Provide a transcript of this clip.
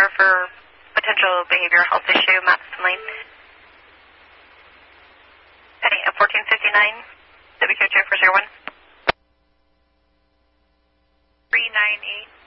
car for potential behavioral health issue, Madison Lane. Penny, 1459, WQ 2401. 398.